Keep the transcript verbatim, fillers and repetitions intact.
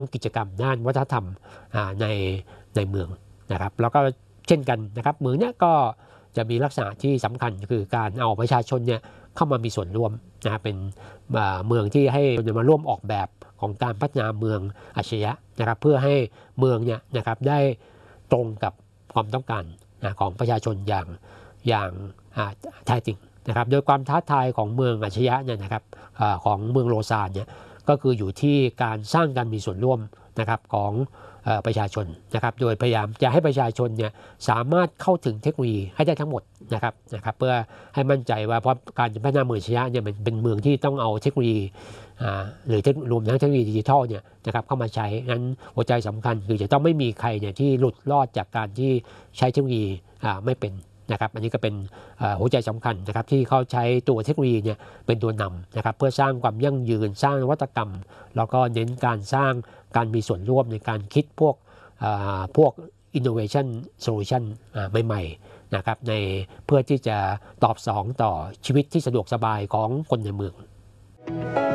กิจกรรมด้านวัฒนธรรมในในเมืองนะครับแล้วก็เช่นกันนะครับเมืองเนี้ยก็จะมีลักษณะที่สำคัญคือการเอาประชาชนเนี่ยเข้ามามีส่วนร่วมนะเป็นเมืองที่ให้คนมาร่วมออกแบบของการพัฒนาเมืองอัจฉริยะนะครับเพื่อให้เมืองเนี่ยนะครับได้ตรงกับความต้องการนะของประชาชนอย่างอย่างแท้จริงนะครับโดยความท้าทายของเมืองอัจฉริยะเนี่ยนะครับของเมืองโลซานเนี่ยก็คืออยู่ที่การสร้างการมีส่วนร่วมนะครับของประชาชนนะครับโดยพยายามจะให้ประชาชนเนี่ยสามารถเข้าถึงเทคโนโลยีให้ได้ทั้งหมดนะครับนะครับเพื่อให้มั่นใจว่าเพราะการพัฒนาเมืองอัจฉริยะเนี่ยเป็นเมืองที่ต้องเอาเทคโนโลยีหรือรวมทั้งเทคโนโลยีดิจิทัลเนี่ยนะครับเข้ามาใช้งั้นหัวใจสำคัญคือจะต้องไม่มีใครเนี่ยที่หลุดรอดจากการที่ใช้เทคโนโลยีไม่เป็นนะครับอันนี้ก็เป็นหัวใจสำคัญนะครับที่เขาใช้ตัวเทคโนโลยีเนี่ยเป็นตัวนำนะครับเพื่อสร้างความยั่งยืนสร้างนวัตกรรมแล้วก็เน้นการสร้างการมีส่วนร่วมในการคิดพวกพวก innovation solution ใหม่ๆนะครับในเพื่อที่จะตอบสนองต่อชีวิตที่สะดวกสบายของคนในเมือง